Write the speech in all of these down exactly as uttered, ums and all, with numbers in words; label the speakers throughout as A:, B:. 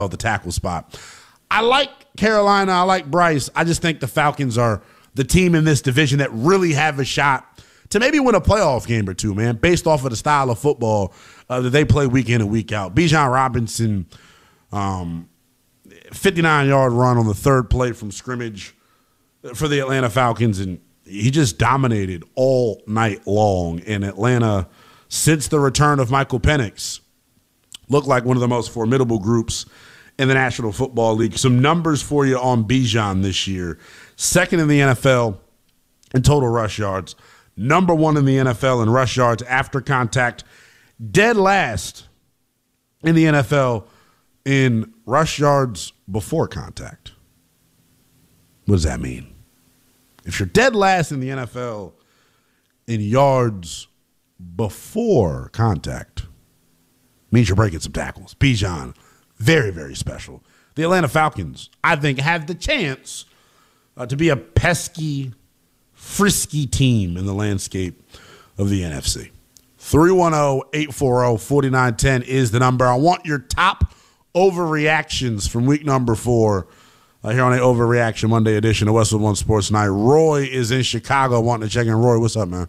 A: the tackle spot. I like Carolina. I like Bryce. I just think the Falcons are the team in this division that really have a shot to maybe win a playoff game or two, man, based off of the style of football uh, that they play week in and week out. Bijan Robinson, um, fifty-nine-yard run on the third play from scrimmage for the Atlanta Falcons, and he just dominated all night long. In Atlanta, since the return of Michael Penix, looked like one of the most formidable groups in the National Football League. Some numbers for you on Bijan this year. Second in the N F L in total rush yards. Number one in the N F L in rush yards after contact. Dead last in the N F L in rush yards before contact. What does that mean? If you're dead last in the N F L in yards before contact, means you're breaking some tackles. Bijan, very, very special. The Atlanta Falcons, I think, have the chance uh, to be a pesky, frisky team in the landscape of the N F C. three one zero, eight four zero, four nine one zero is the number. I want your top overreactions from week number four uh, here on a Overreaction Monday edition of Westwood One Sports Night. Roy is in Chicago wanting to check in. Roy, what's up, man?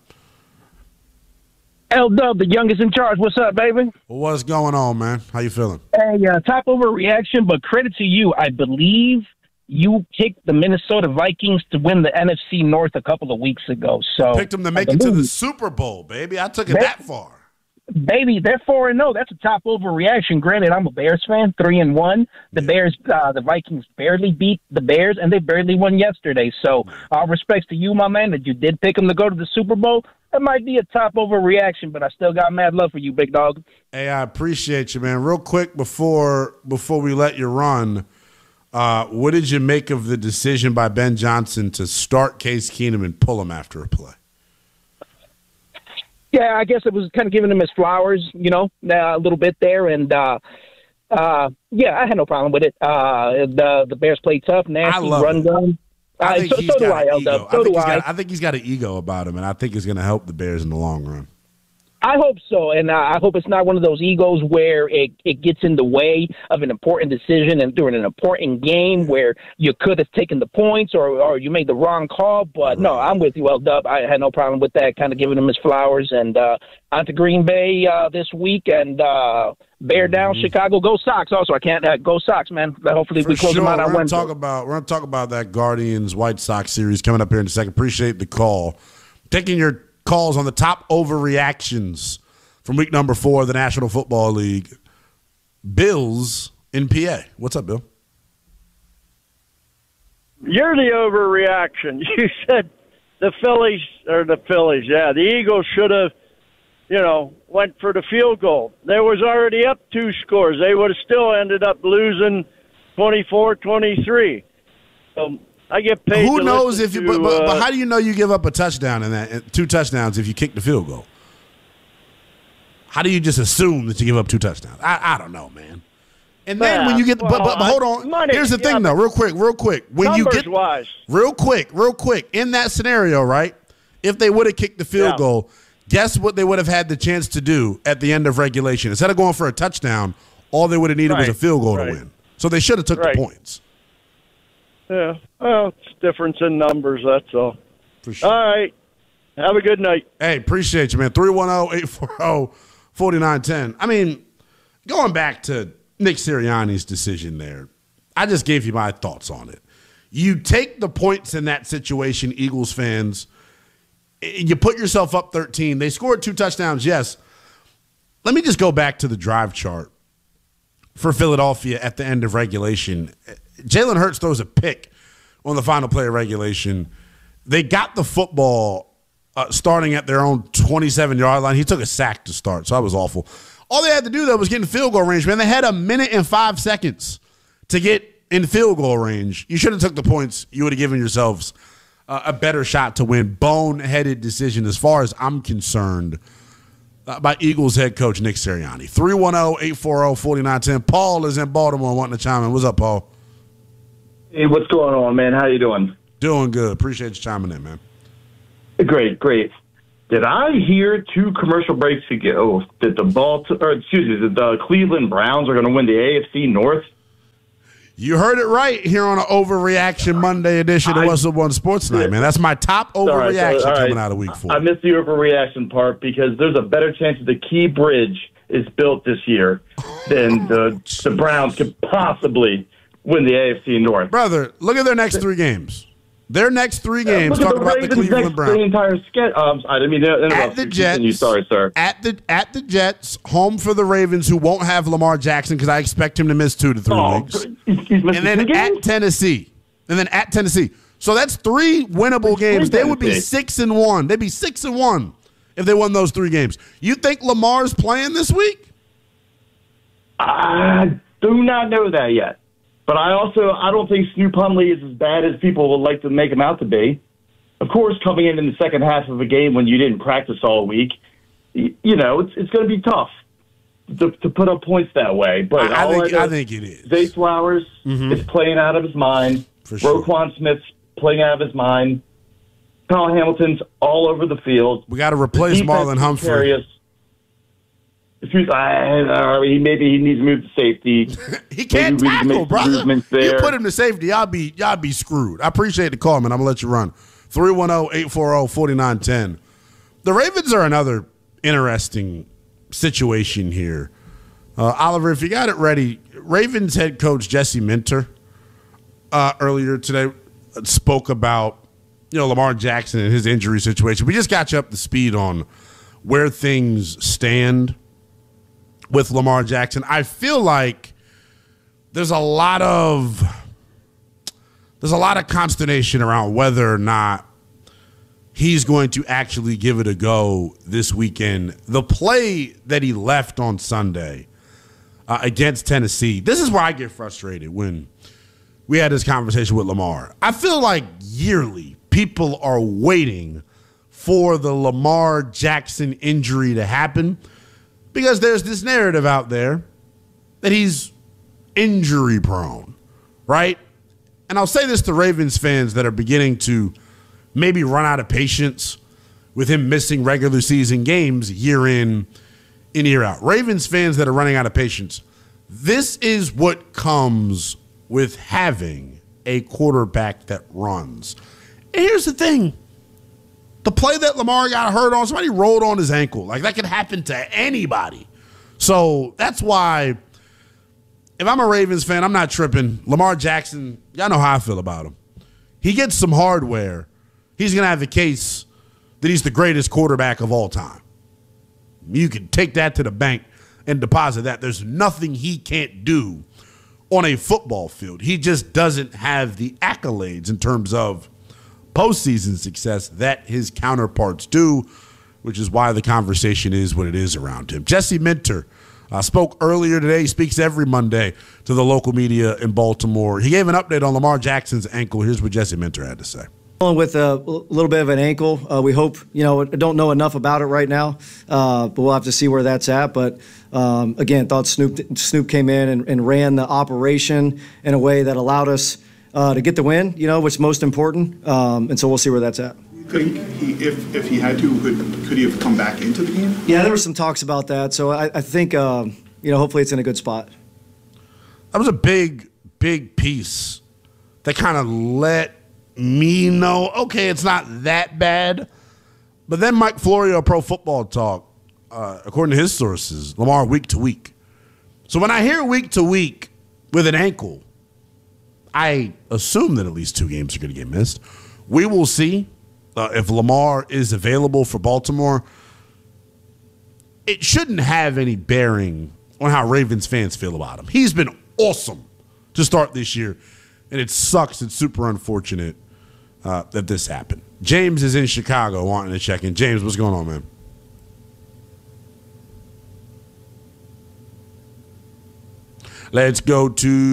B: L-Dub, the youngest in charge. What's up, baby?
A: Well, what's going on, man? How you feeling?
B: Hey, uh, top overreaction, but credit to you. I believe you picked the Minnesota Vikings to win the N F C North a couple of weeks ago. So
A: picked them to make it to the Super Bowl, baby. I took it that, that far.
B: Baby, they're four and zero. That's a top overreaction. Granted, I'm a Bears fan, three and one. The Bears, uh, the Vikings barely beat the Bears, and they barely won yesterday. So, all respects to you, my man, that you did pick them to go to the Super Bowl. That might be a top overreaction, but I still got mad love for you, big dog.
A: Hey, I appreciate you, man. Real quick before before we let you run, uh, what did you make of the decision by Ben Johnson to start Case Keenum and pull him after a play?
B: Yeah, I guess it was kind of giving him his flowers, you know, uh, a little bit there. And, uh, uh, yeah, I had no problem with it. Uh, the the Bears played tough, nasty, run gun.
A: I think
B: uh, so,
A: he's
B: so do
A: got
B: I,
A: an
B: L
A: ego.
B: So
A: I think
B: do
A: he's
B: I.
A: got, I think he's got an ego about him, and I think it's going to help the Bears in the long run.
B: I hope so, and uh, I hope it's not one of those egos where it, it gets in the way of an important decision and during an important game where you could have taken the points or, or you made the wrong call. But, no, I'm with you, L-Dub. I had no problem with that, kind of giving him his flowers. And uh, on to Green Bay uh, this week, and uh, bear down, mm-hmm. Chicago. Go Sox also. I can't uh, – go Sox, man. Hopefully
A: For
B: we close
A: sure.
B: them out on
A: we're
B: Wednesday.
A: Talk about, we're going to talk about that Guardians-White Sox series coming up here in a second. Appreciate the call. Taking your calls on the top overreactions from week number four of the National Football League. Bills in P A. What's up, Bill?
C: You're the overreaction. You said the Phillies, or the Phillies, yeah, the Eagles should have, you know, went for the field goal. They was already up two scores. They would have still ended up losing twenty-four twenty-three. So I get paid
A: Who
C: to
A: knows if
C: to,
A: you, but, but,
C: uh,
A: but how do you know you give up a touchdown in that, two touchdowns if you kick the field goal? How do you just assume that you give up two touchdowns? I, I don't know, man. And then
C: Yeah,
A: when you get,
C: well,
A: but, but, but hold on.
C: money,
A: Here's the
C: yeah,
A: thing, though, real quick, real quick. When you get,
C: numbers-wise.
A: real quick, real quick, in that scenario, right? If they would have kicked the field
C: Yeah.
A: goal, guess what they would have had the chance to do at the end of regulation? Instead of going for a touchdown, all they would have needed was a
C: Right,
A: field goal
C: right.
A: to win. So they should have took
C: Right.
A: the points.
C: Yeah, well, it's difference in numbers, that's all.
A: For sure.
C: All right. Have a good night.
A: Hey, appreciate you, man. three one zero, eight four zero, four nine one zero. I mean, going back to Nick Sirianni's decision there, I just gave you my thoughts on it. You take the points in that situation, Eagles fans, you put yourself up thirteen. They scored two touchdowns, yes. Let me just go back to the drive chart for Philadelphia at the end of regulation. Jalen Hurts throws a pick on the final play of regulation. They got the football Uh, starting at their own twenty-seven-yard line. He took a sack to start, so that was awful. All they had to do, though, was get in field goal range, man. They had a minute and five seconds to get in field goal range. You should have took the points. You would have given yourselves uh, a better shot to win. Boneheaded decision, as far as I'm concerned, uh, by Eagles head coach Nick Sirianni. three one zero, eight four zero, four nine one zero. Paul is in Baltimore wanting to chime in. What's up, Paul?
D: Hey, what's going on, man? How you doing?
A: Doing good. Appreciate you chiming in, man.
D: Great, great. Did I hear two commercial breaks ago that the Baltimore, or excuse me, that the Cleveland Browns are going to win the A F C North?
A: You heard it right here on an Overreaction Monday edition of What's Up on Sports Night, man. That's my top overreaction
D: right, so, right.
A: coming out of week four.
D: I missed the overreaction part because there's a better chance that the Key Bridge is built this year than the, the Browns could possibly win the A F C North.
A: Brother, look at their next three games. Their next three games,
D: uh,
A: talking
D: the
A: about the Cleveland
D: next,
A: Browns.
D: The entire sketch. Um, I didn't mean to interrupt.
A: At the Jets.
D: Continue. Sorry, sir.
A: At the at the Jets, home for the Ravens, who won't have Lamar Jackson because I expect him to miss two to three
D: oh,
A: weeks.
D: He's, he's
A: and then at Tennessee. And then at Tennessee. So that's three winnable games. They would be six and one. They'd be six and one if they won those three games. You think Lamar's playing this week?
D: I do not know that yet. But I also I don't think Snoop Huntley is as bad as people would like to make him out to be. Of course, coming in in the second half of a game when you didn't practice all week, you, you know, it's it's going to be tough to, to put up points that way. But
A: I, I, think,
D: I,
A: I think it is.
D: Zay Flowers
A: mm-hmm.
D: is playing out of his mind.
A: For sure.
D: Roquan Smith's playing out of his mind. Kyle Hamilton's all over the field.
A: We got to replace Marlon Humphrey.
D: Precarious. Excuse me, I, I, maybe he needs to move to safety.
A: He can't
D: maybe
A: tackle, brother.
D: There.
A: You put him to safety, y'all be y'all be screwed. I appreciate the call, man. I'm gonna let you run. three one zero, eight four zero, four nine one zero. The Ravens are another interesting situation here. Uh, Oliver, if you got it ready, Ravens head coach Jesse Minter uh, earlier today spoke about you know Lamar Jackson and his injury situation. We just got you up to speed on where things stand with Lamar Jackson. I feel like there's a lot of there's a lot of consternation around whether or not he's going to actually give it a go this weekend. The play that he left on Sunday uh, against Tennessee, this is where I get frustrated when we had this conversation with Lamar. I feel like yearly people are waiting for the Lamar Jackson injury to happen because there's this narrative out there that he's injury prone, right? And I'll say this to Ravens fans that are beginning to maybe run out of patience with him missing regular season games year in and year out. Ravens fans that are running out of patience, this is what comes with having a quarterback that runs. And here's the thing. The play that Lamar got hurt on, somebody rolled on his ankle. Like, that could happen to anybody. So that's why if I'm a Ravens fan, I'm not tripping. Lamar Jackson, y'all know how I feel about him. He gets some hardware. He's going to have the case that he's the greatest quarterback of all time. You can take that to the bank and deposit that. There's nothing he can't do on a football field. He just doesn't have the accolades in terms of postseason success that his counterparts do, which is why the conversation is what it is around him. Jesse Minter uh, spoke earlier today. He speaks every Monday to the local media in Baltimore. He gave an update on Lamar Jackson's ankle. Here's what Jesse Minter had to say.
E: With a little bit of an ankle. Uh, we hope, you know, don't know enough about it right now, uh, but we'll have to see where that's at. But, um, again, thought Snoop, Snoop came in and, and ran the operation in a way that allowed us uh, to get the win, you know, which is most important. Um, and so we'll see where that's at.
F: You think he, if, if he had to, could, could he have come back into the game?
E: Yeah, there were some talks about that. So I, I think, um, you know, hopefully it's in a good spot.
A: That was a big, big piece that kind of let me know, okay, it's not that bad. But then Mike Florio, Pro Football Talk, uh, according to his sources, Lamar week to week. So when I hear week to week with an ankle, I assume that at least two games are going to get missed. We will see uh, if Lamar is available for Baltimore. It shouldn't have any bearing on how Ravens fans feel about him. He's been awesome to start this year, and it sucks. It's super unfortunate uh, that this happened. James is in Chicago wanting to check in. James, what's going on, man? Let's go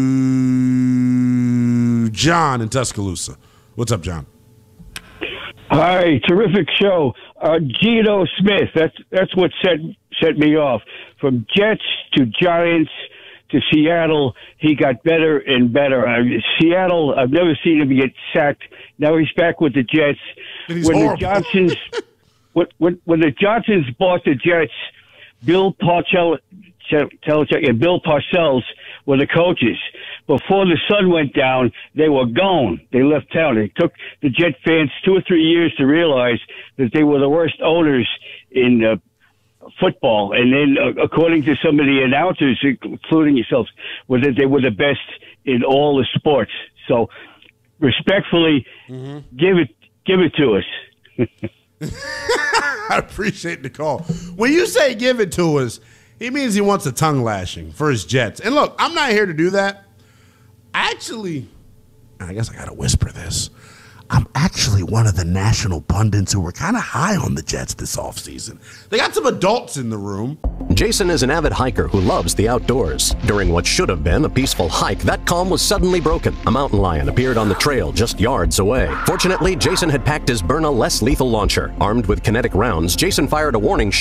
A: to John in Tuscaloosa. What's up, John?
G: Hi, terrific show. Uh, Geno Smith, that's that's what set set me off. From Jets to Giants to Seattle, he got better and better. Uh, Seattle, I've never seen him get sacked. Now he's back with the Jets.
A: He's
G: when
A: horrible.
G: the Johnsons, when, when when the Johnsons bought the Jets, Bill Parcells, Belichick and Bill Parcells were the coaches. Before the sun went down, they were gone. They left town. It took the Jet fans two or three years to realize that they were the worst owners in uh, football. And then, uh, according to some of the announcers, including yourselves, were that they were the best in all the sports. So, respectfully, mm-hmm. give it, give it to us.
A: I appreciate the call. When you say give it to us, he means he wants a tongue lashing for his Jets. And look, I'm not here to do that. Actually, I guess I got to whisper this. I'm actually one of the national pundits who were kind of high on the Jets this offseason. They got some adults in the room.
H: Jason is an avid hiker who loves the outdoors. During what should have been a peaceful hike, that calm was suddenly broken. A mountain lion appeared on the trail just yards away. Fortunately, Jason had packed his Byrna less lethal launcher. Armed with kinetic rounds, Jason fired a warning shot